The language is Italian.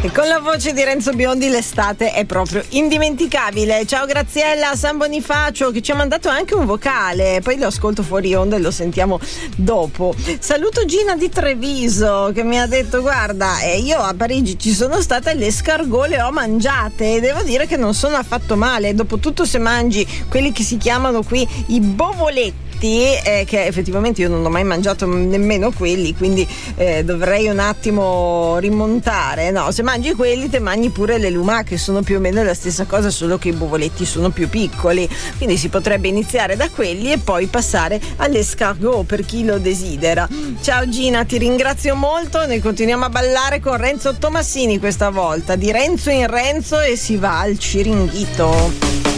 E con la voce di Renzo Biondi l'estate è proprio indimenticabile. Ciao Graziella a San Bonifacio, che ci ha mandato anche un vocale, poi lo ascolto fuori onda e lo sentiamo dopo. Saluto Gina di Treviso, che mi ha detto: guarda, io a Parigi ci sono stata e le escargot le ho mangiate e devo dire che non sono affatto male. Dopotutto, se mangi quelli che si chiamano qui i bovoletti, che effettivamente io non ho mai mangiato nemmeno quelli, quindi dovrei un attimo rimontare. No, se mangi quelli te mangi pure le lumache, che sono più o meno la stessa cosa, solo che i bovoletti sono più piccoli, quindi si potrebbe iniziare da quelli e poi passare all'escargot per chi lo desidera. Ciao Gina, ti ringrazio molto. Noi continuiamo a ballare con Renzo Tomassini, questa volta di Renzo in Renzo, e si va al Ciringhito.